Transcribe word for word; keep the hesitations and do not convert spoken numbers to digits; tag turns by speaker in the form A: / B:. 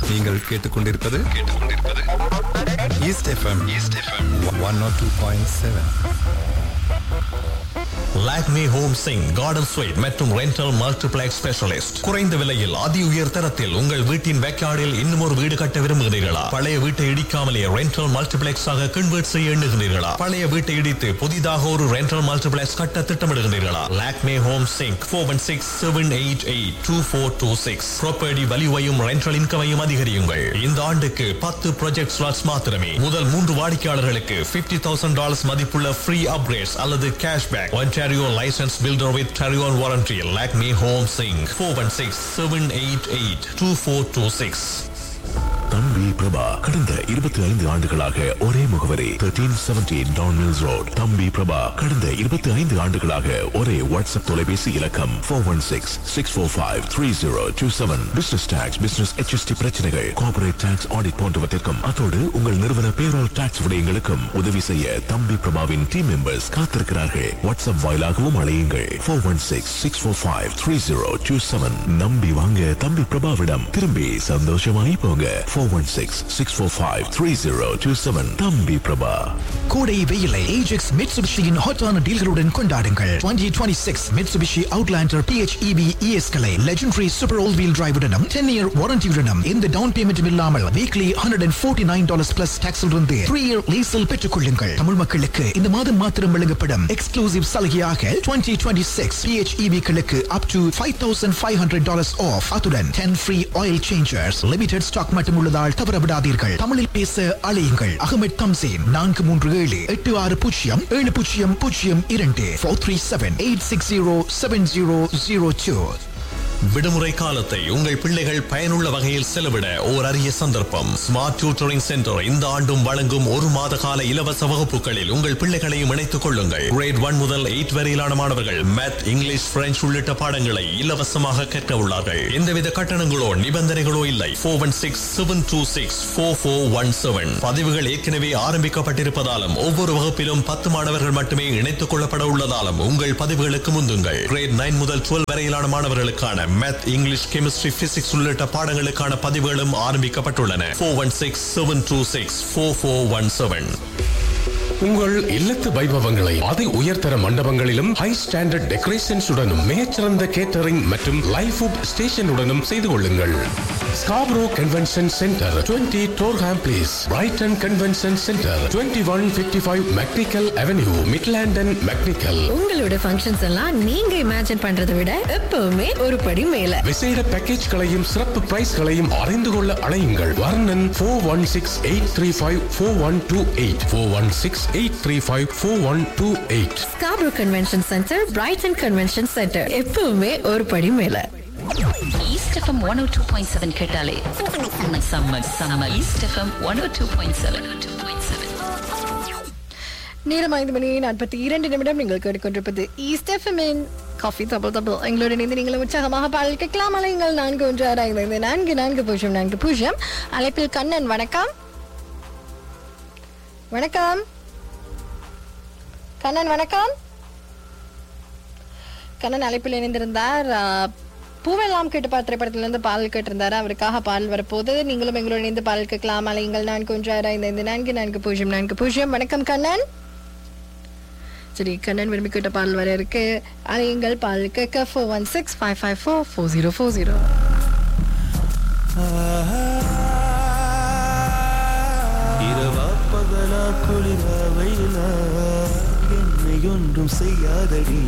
A: நீங்கள் கேட்டுக்கொண்டிருப்பது கேட்டுக்கொண்டிருப்பது east FM east FM one not two point seven.
B: Lakme home Singh garden sweet மற்றும் ரெண்டல் மல்டிப்ளெக்ஸ் ஸ்பெஷலிஸ்ட். குறைந்த விலையில் அதி உயர் தரத்தில் உங்கள் வீட்டின் பேக்யார்டில் இன்னும் ஒரு வீடு கட்ட விரும்புகிறீர்களா? பழைய வீட்டை இடிக்காமலே ரெண்டல் மல்டிப்ளெக்ஸ் ஆக கன்வெர்ட் செய்ய எண்ணுகிறீர்களா? பழைய வீட்டை இடித்து புதிதாக ஒரு ரெண்டல் மல்டிப்ளெக்ஸ் கட்ட திட்டமிடுகிறீர்களா? Lakme home Singh four one six seven eight eight two four two six. Property வலிவையும் rental இன்கமையும் அதிகரியுங்கள். இந்த ஆண்டுக்கு பத்து ப்ராஜெக்ட் ஸ்லாட்ஸ் மாத்திரமே. முதல் மூன்று வாடிக்கையாளர்களுக்கு பிப்டி தௌசண்ட் டாலர்ஸ் மதிப்புள்ள ஃப்ரீ அப்கிரேட்ஸ் அல்லது cashback. Ontario licensed builder with Tarion warranty. Lakme Home Singh four one six seven eight eight two four two six.
C: தம்பி பிரபா கடந்த இருபத்தி ஐந்து ஆண்டுகளாக ஒரே முகவரி thirteen seventeen Don Mills Road. தம்பி பிரபா கடந்த இருபத்தி ஐந்து ஆண்டுகளாக ஒரே வாட்ஸ்அப் தொலைபேசி இலக்கம் four one six six four five three zero two seven. Business tax, business H S T பிரச்சனைகள், கார்ப்பரேட் டாக்ஸ் ஆடிட் போன்றவற்றிற்கும் அதோடு உங்கள் நிறுவன பேரோல் டாக்ஸ் விடயங்களுக்கும் உதவி செய்ய தம்பி பிரபாவின் டீம் மெம்பர்ஸ் காத்திருக்கிறார்கள். வாட்ஸ்அப் வாயிலாகவும் அழையுங்கள் four one six six four five three zero two seven. நம்பி வாங்க தம்பி பிரபாவிடம், திரும்பி சந்தோஷமாய் போங்க. four one six six four five three zero two seven. தம்பி பிரபா.
D: கோடை வெயிலை ஏஜெக்ஸ் மிட்சுபிஷியின் ஹாட்டான டீல்களுடன் கொண்டாடுங்கள். twenty twenty-six Mitsubishi Outlander P H E V E S களை legendary super all wheel drive-உடனும் ten year warranty-உடனும் எந்த டவுன் பேமெண்ட்டும் இல்லாமல் weekly one hundred forty-nine dollars plus tax-இல் இருந்து three year lease-இல் பெற்றுக் கொள்ளுங்கள். தமிழ் மக்களுக்கு இந்த மாதம் மாத்திரம் வழங்கப்படும் எக்ஸ்க்ளூசிவ் சலுகையாக twenty twenty-six P H E V களுக்கு up to five thousand five hundred dollars off. அத்துடன் ten free oil changers. limited stock மட்டும் உள்ளதால் தவறவிடாதீர்கள். தமிழில் பேச அழையுங்கள். அகமது தம்சேன் நான்கு மூன்று ஏழு எட்டு ஆறு பூஜ்ஜியம் ஏழு பூஜ்ஜியம் பூஜ்ஜியம் இரண்டு four three seven eight six zero seven zero zero two.
B: விடுமுறை காலத்தை உங்கள் பிள்ளைகள் பயனுள்ள வகையில் செலவிட ஓர் அரிய சந்தர்ப்பம். ஸ்மார்ட் டியூட்டரிங் சென்டர் இந்த ஆண்டும் வழங்கும் ஒரு மாத கால இலவச வகுப்புகளில் உங்கள் பிள்ளைகளையும் இணைத்துக் கொள்ளுங்கள். கிரேட் ஒன் முதல் எயிட் வரையிலான மாணவர்கள் மேத், இங்கிலீஷ், பிரெஞ்சு உள்ளிட்ட பாடங்களை இலவசமாக கற்க உள்ளார்கள். எந்தவித கட்டணங்களோ நிபந்தனைகளோ இல்லை. Four one six seven two six four four one seven. பதிவுகள் ஏற்கனவே ஆரம்பிக்கப்பட்டிருப்பதாலும் ஒவ்வொரு வகுப்பிலும் பத்து மாணவர்கள் மட்டுமே இணைத்துக் கொள்ளப்பட உள்ளதாலும் உங்கள் பதிவுகளுக்கு முந்துங்கள். கிரேட் நைன் முதல் டுவெல் வரையிலான மாணவர்களுக்கான மேத், இங்கிலீஷ், கெமிஸ்ட்ரி, பிசிக்ஸ் உள்ளிட்ட பாடங்களுக்கான பதிவுகளும் ஆரம்பிக்கப்பட்டுள்ளன. Four one six seven two six four four one seven.
E: உங்கள் இல்லத்து வைபவங்களை அதி உயர்தர மண்டபங்களிலும் ஹை ஸ்டாண்டர்ட் டெக்கரேஷன்ஸ் உடனும் மிகச்சிறந்த கேட்டரிங் மற்றும் லைவ் ஃபுட் ஸ்டேஷனுடனும் செய்து கொள்ளுங்கள். Scarborough convention centre twenty Torham Place, Brighton Convention Center, twenty-one fifty-five Macnical Avenue, Midland and Macnical.
F: உங்களோட ஃபங்க்ஷன்ஸ் எல்லாம் நீங்க இமேஜின் பண்றதை விட எப்பவுமே ஒரு படி மேல.
E: விசேட பேக்கேஜ்களையும் சிறப்பு பிரைஸ்களையும் அறிந்து கொள்ள அழையுங்கள். வர்ணன் four one six eight three five four one two eight four one six eight three five four one two eight.
F: Scarborough Convention Center, Brighton Convention Center. எப்பவுமே ஒரு படி மேல.
G: East F M one oh two point seven கேட்டாலே summer summer East F M one oh two point seven.
F: நேரம் ஐந்து மணி நாற்பத்தி இரண்டு நிமிடம். நீங்கள் கேட்டுக்கொண்டிருப்பது ஈஸ்ட் எஃப்எம்மின் காஃபி தபல் தபல். எங்களோட இணைந்து நீங்கள் உற்சாகமாக பாடல் கேட்கலாம். அலைங்கள் நான்கு ஒன்று ஆறு ஐந்து நான்கு நான்கு பூஜ்ஜியம் நான்கு பூஜ்ஜியம். அழைப்பில் கண்ணன். வணக்கம் வணக்கம் கண்ணன். வணக்கம் கண்ணன் அழைப்பில் இணைந்திருந்தார். பூவெல்லாம் கேட்டு பார்த்த திரைப்படத்திலிருந்து பாடல் கேட்டிருந்தாரு. அவருக்காக பாடல் வரப்போது. நீங்களும் எங்களோட இணைந்து பாடல் கேட்கலாம். அலைங்கள் நான்கு ஒன்று ஆறு ஐந்து ஐந்து நான்கு நான்கு பூஜ்ஜியம் நான்கு பூஜ்ஜியம். வணக்கம் கண்ணன். சரி, கண்ணன் விரும்பி கேட்ட பாடல் வர இருக்கு. அலைங்கள் பாடல் கேட்க four one six five five four four zero four zero.
H: இரவா பகலா குளிரா வெயிலா என்னை ஒன்றும் செய்யாதடி.